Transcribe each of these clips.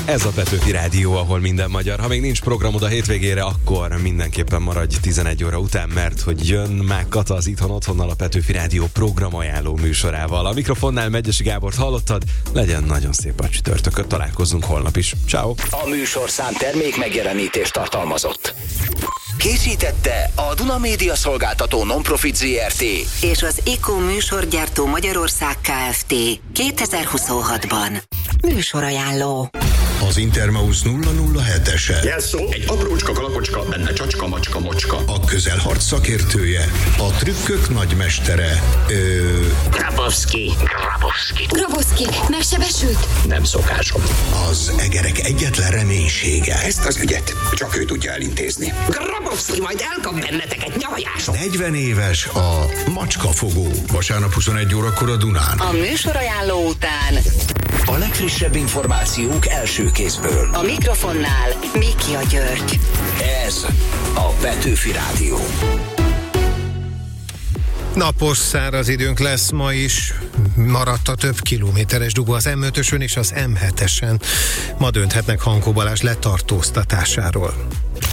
Ez a Petőfi Rádió, ahol minden magyar. Ha még nincs programod a hétvégére, akkor mindenképpen maradj 11 óra után, mert hogy jön Mák Kata az Itthon Otthonnal, a Petőfi Rádió programajánló műsorával. A mikrofonnál Megyesi Gábort hallottad, legyen nagyon szép a csütörtököt, találkozzunk holnap is. Ciao. A műsorszám termék megjelenítést tartalmazott. Készítette a Duna Média Szolgáltató Non-Profit Zrt. és az ECO műsorgyártó Magyarország Kft. 2026-ban. Műsorajánló. Az Intermaus 007-ese. Jelszó, egy aprócska kalapocska, benne csacska, macska, mocska. A közelharc szakértője. A trükkök nagymestere. Grabowski. Grabowski, megsebesült? Nem szokásom. Az egerek egyetlen reménysége. Ezt az ügyet csak ő tudja elintézni. Grabowski majd elkap benneteket nyavajásom. 40 éves a macskafogó. Vasárnap 21 órakor a Dunán. A műsorajánló után A legfrissebb információk első kézből. a mikrofonnál Miki György. Ez a Petőfi Rádió. Napos, száraz időnk lesz ma is, maradt a több kilométeres dugó az M5-ösön és az M7-esen. Ma dönthetnek Hankó Balázs letartóztatásáról.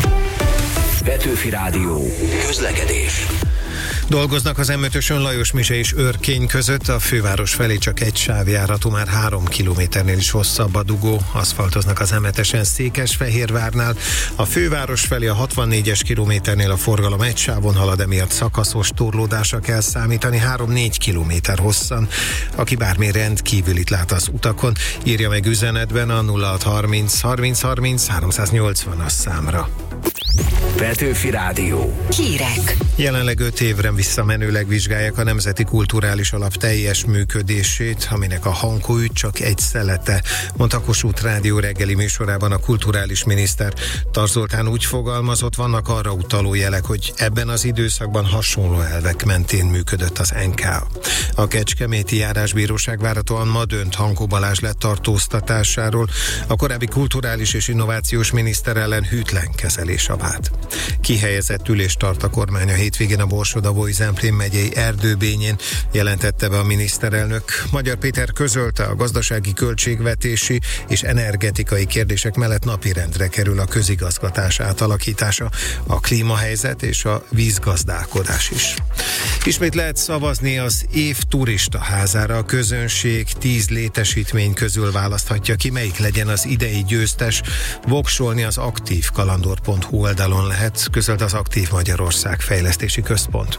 Petőfi Rádió. Közlekedés. Dolgoznak az M5-ösön Lajosmise és Örkény között, a főváros felé csak egy sávjáratú, már 3 kilométernél is hosszabb a dugó. Aszfaltoznak az M7-esen Székesfehérvárnál, a főváros felé a 64-es kilométernél a forgalom egy sávon halad, emiatt szakaszos torlódásra kell számítani 3-4 kilométer hosszan. Aki bármi rendkívülit lát az utakon, írja meg üzenetben a 0630 30 30 380-as számra. Petőfi Rádió. Hírek. Jelenleg 5 évre visszamenőleg vizsgálják a Nemzeti Kulturális Alap teljes működését, aminek a hankóügy csak egy szelete, mondta Kossuth Rádió reggeli műsorában a kulturális miniszter. Tarts Zoltán úgy fogalmazott, vannak arra utaló jelek, hogy ebben az időszakban hasonló elvek mentén működött az NK. A Kecskeméti Járásbíróság várhatóan ma dönt Hankó Balázs letartóztatásáról, a korábbi kulturális és innovációs miniszter ellen hűtlen kezelés a vád. Kihelyezett ülést tart a kormány a hétvégén a Borsod-Abaúj-Zemplén megyei Erdőbényén, jelentette be a miniszterelnök. Magyar Péter közölte, a gazdasági, költségvetési és energetikai kérdések mellett napirendre kerül a közigazgatás átalakítása, a klímahelyzet és a vízgazdálkodás is. Ismét lehet szavazni az év turistaházára. A közönség 10 létesítmény közül választhatja ki, melyik legyen az idei győztes. Voksolni az aktívkalandor.hu oldalon lehet, közölt az Aktív Magyarország Fejlesztési Központ.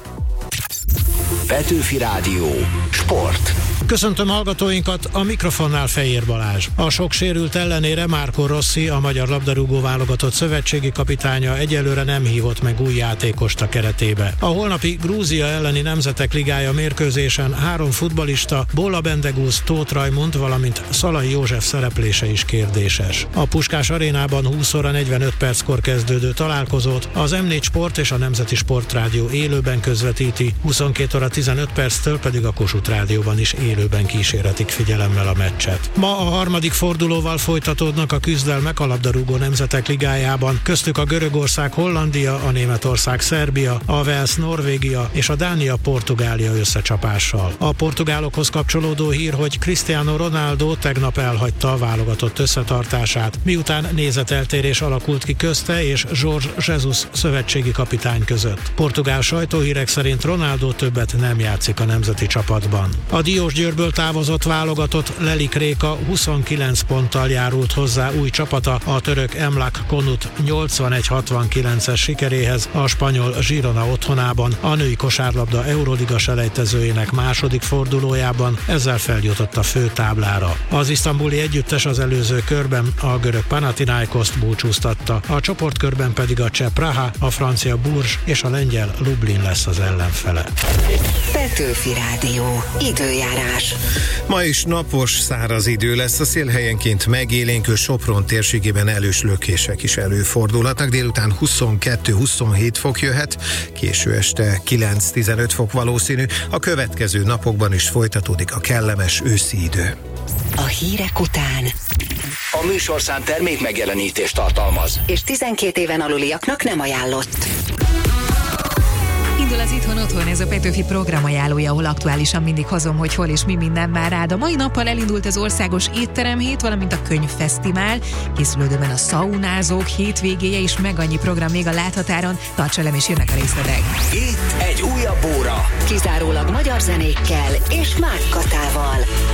Petőfi Rádió. Sport. Köszöntöm hallgatóinkat, a mikrofonnál Fejér Balázs. A sok sérült ellenére Marco Rossi, a magyar labdarúgó válogatott szövetségi kapitánya egyelőre nem hívott meg új játékost a keretébe. A holnapi Grúzia elleni Nemzetek Ligája mérkőzésen 3 futballista, Bola Bendegúz, Tóth Rajmund, valamint Szalai József szereplése is kérdéses. A Puskás arénában 20 óra 45 perckor kezdődő találkozót az M4 Sport és a Nemzeti Sportrádió élőben közvetíti, 22 óra 15 perctől pedig a Kossuth Rádióban is élőben kíséretik figyelemmel a meccset. Ma a harmadik fordulóval folytatódnak a küzdelmek a labdarúgó Nemzetek Ligájában, köztük a Görögország Hollandia, a Németország Szerbia, a Wales Norvégia és a Dánia Portugália összecsapással. A portugálokhoz kapcsolódó hír, hogy Cristiano Ronaldo tegnap elhagyta a válogatott összetartását, miután nézeteltérés alakult ki közte és Jorge Jesus szövetségi kapitány között. Portugál sajtóhírek szerint Ronaldo többet nem játszik a nemzeti csapatban. A Diósgyőrből távozott válogatott Lelik Réka 29 ponttal járult hozzá új csapata a török Emlak Konut 81-69-es sikeréhez a spanyol Girona otthonában, a női kosárlabda Euroliga selejtezőjének második fordulójában, ezzel feljutott a fő táblára. Az isztambuli együttes az előző körben a görög Panathinaikoszt búcsúztatta, a csoportkörben pedig a cseh Praha, a francia Bourges és a lengyel Lublin lesz az ellenfele. Petőfi Rádió. Időjárás. Ma is napos, száraz idő lesz, a szél helyenként megélénkül, Sopron térségében elős lökések is előfordulhatnak, délután 22-27 fok jöhet, késő este 9-15 fok valószínű, a következő napokban is folytatódik a kellemes őszi idő. A hírek után A műsorszám termék megjelenítést tartalmaz. és 12 éven aluliaknak nem ajánlott. Elindul az Itthon Otthon, ez a Petőfi program ajánlója, ahol aktuálisan mindig hozom, hogy hol és mi minden vár rád. A mai nappal elindult az országos étteremhét, valamint a könyvfesztivál. Készülődőben a szaunázók hétvégéje és meg annyi program még a láthatáron. Tarts velem és jönnek a részletek. Itt egy újabb óra. Kizárólag magyar zenékkel és Mák Katával.